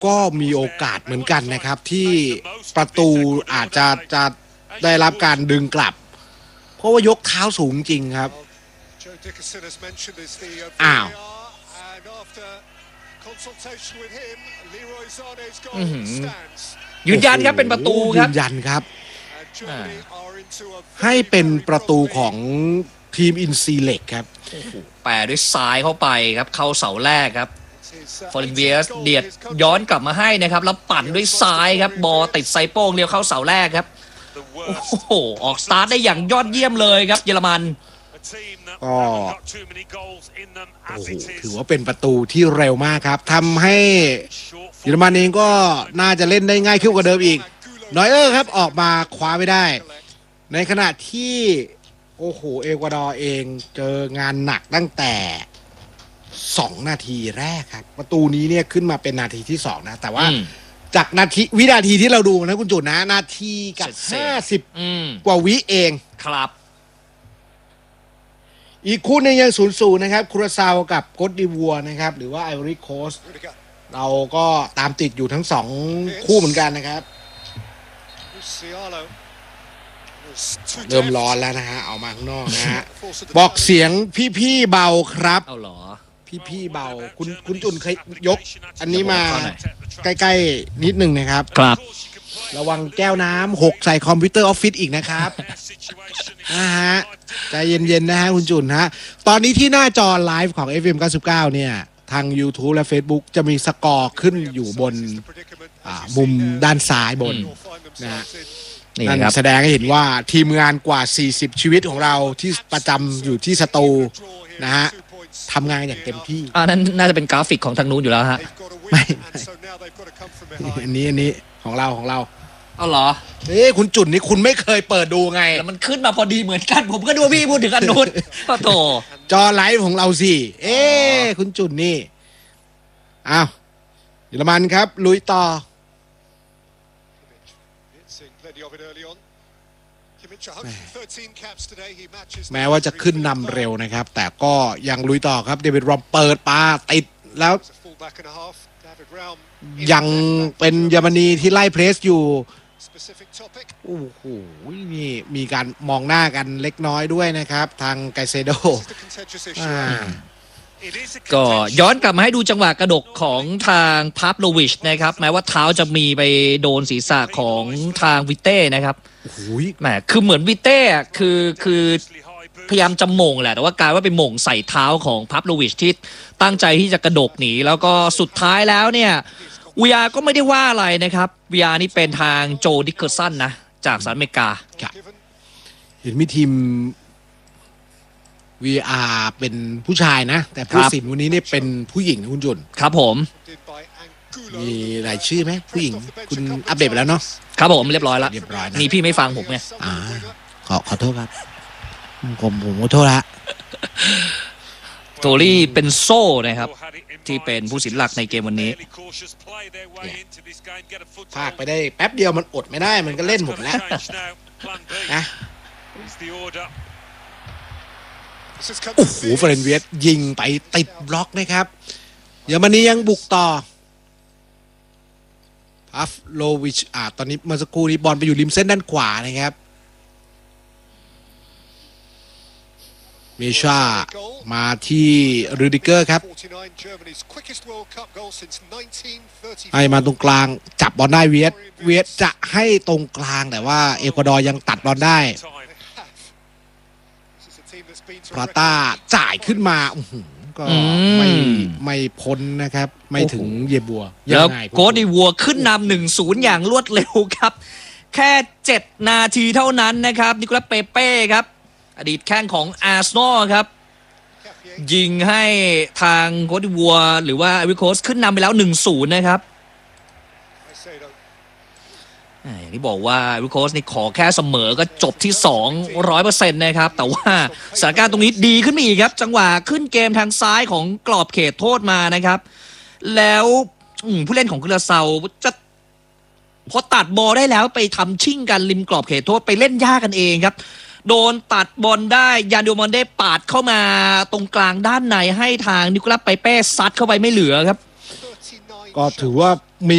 ก็มีโอกาสเหมือนกันนะครับที่ประตูอาจจะได้รับการดึงกลับเพราะว่ายกเท้าสูงจริงครับอ้าวยืนยันครับเป็นประตูครับยืนยันครับให้เป็นประตูของทีมอินซีเล็กครับแปะด้วยซ้ายเข้าไปครับเข้าเสาแรกครับฟอร์เรนเวียสเดียดย้อนกลับมาให้นะครับแล้วปั่นด้วยซ้ายครับบอลติดไซโป้งเลี้ยวเข้าเสาแรกครับโอ้โหออกสตาร์ทได้อย่างยอดเยี่ยมเลยครับเยอรมันก็ถือว่าเป็นประตูที่เร็วมากครับทำให้เยอรมันเองก็น่าจะเล่นได้ง่ายขึ้นกว่าเดิมอีกนอยเออร์ครับออกมาคว้าไม่ได้ในขณะที่โอ้โหเอกวาดอร์เองเจองานหนักตั้งแต่2 นาทีแรกครับประตูนี้เนี่ยขึ้นมาเป็นนาทีที่2นะแต่ว่าจากวินาทีที่เราดูนะคุณจุนนะนาทีกับ50กว่าวิเองครับอีกคู่นึงยัง0-0นะครับคูราซาวกับโกตดิวัวนะครับหรือว่าไอวอรี่โคสต์เราก็ตามติดอยู่ทั้ง2คู่เหมือนกันนะครับเริ่มร้อนแล้วนะฮะเอามาข้างนอกนะฮะบอกเสียงพี่ๆเบาครับเอาหรอพี่เบาคุณจุนเคยยกอันนี้มาใกล้ๆนิดนึงนะครับครับระวังแก้วน้ำหกใส่คอมพิวเตอร์ออฟฟิศอีกนะครับฮะใจเย็นๆนะฮะคุณจุนฮะตอนนี้ที่หน้าจอไลฟ์ของ FM 99เนี่ยทาง YouTube และ Facebook จะมีสกอร์ขึ้นอยู่บนมุมด้านซ้ายบนนะนั่นแสดงให้เห็นว่าทีมงานกว่า40ชีวิตของเราที่ประจำอยู่ที่สตูนะฮะทำงานอย่างเต็มที่นั้นน่าจะเป็นกราฟิกของทางนู้นอยู่แล้วฮะไม่อันนี้ของเราเอาเหรอคุณจุนนี่คุณไม่เคยเปิดดูไงแล้วมันขึ้นมาพอดีเหมือนกันผมก็ดูพี่พูดถึงอันนู้นก็โตจอไลฟ์ของเราสิคุณจุนนี่อ้าวเยอรมันครับลุยต่อแม้ว่าจะขึ้นนำเร็วนะครับแต่ก็ยังลุยต่อครับเดวิดรอมเปิดปาติดแล้วยังเป็นเยอรมนีที่ไล่เพรสอยู่โอ้โหนี่มีการมองหน้ากันเล็กน้อยด้วยนะครับทางไกเซโดก็ย้อนกลับมาให้ดูจังหวะกระดกของทางพาฟโลวิชนะครับแม้ว่าเท้าจะมีไปโดนศีรษะของทางวิเต้นะครับแหมคือเหมือนวิเต้คือพยายามจะหม่งแหละแต่ว่ากลายว่าไปหม่งใส่เท้าของพาฟโลวิชที่ตั้งใจที่จะกระดกหนีแล้วก็สุดท้ายแล้วเนี่ยวีอาร์ก็ไม่ได้ว่าอะไรนะครับวีอาร์นี่เป็นทางโจดิคเคอร์สันนะจากสหรัฐอเมริกาเห็นมีทีม VR เป็นผู้ชายนะแต่ผู้สินวันนี้เนี่ยเป็นผู้หญิงคุณจุนครับผมมีรายชื่อไหมผู้หญิงคุณอัปเดตไปแล้วเนาะครับผมเรียบร้อยแล้วนี่พี่ไม่ฟังผมไงขอโทษครับผมขอโทษละโทรี่เป็นโซ่นะครับที่เป็นผู้สินหลักในเกมวันนี้พากไปได้แป๊บเดียวมันอดไม่ได้มันก็เล่นหมดแล้วนะโอ้โหเฟรนเวียสยิงไปติดบล็อกนะครับเยอรมนียังบุกต่อพาฟโลวิชตอนนี้เมื่อสักครู่นี้บอลไปอยู่ริมเส้นด้านขวานะครับเมชามาที่รูดิเกอร์ครับให้มาตรงกลางจับบอลได้เวียสจะให้ตรงกลางแต่ว่าเอกวาดอร์ยังตัดบอลได้พราต้าจ่ายขึ้นมาก็ไม่พ้นนะครับไม่ถึงเยบัวแล้วโกดิวัวขึ้นนำ 1-0 อย่างรวดเร็วครับแค่7 นาทีเท่านั้นนะครับนิโคลัสเปเป้ครับอดีตแข้งของอาร์เซนอลครับยิงให้ทางโกดิวัวหรือว่าไอวิโคสขึ้นนำไปแล้ว 1-0 นะครับอย่างที่บอกว่าวิโคสนี่ขอแค่เสมอก็จบที่ 200% นะครับแต่ว่าสถานการณ์ตรงนี้ดีขึ้นมาอีกครับจังหวะขึ้นเกมทางซ้ายของกรอบเขตโทษมานะครับแล้วผู้เล่นของคูราซาวจะพอตัดบอลได้แล้วไปทำชิ่งกันริมกรอบเขตโทษไปเล่นยากกันเองครับโดนตัดบอลได้ยานโดมอนเด้ปาดเข้ามาตรงกลางด้านในให้ทางนิโคลัสเปเป้ซัดเข้าไปไม่เหลือครับก็ถือว่ามี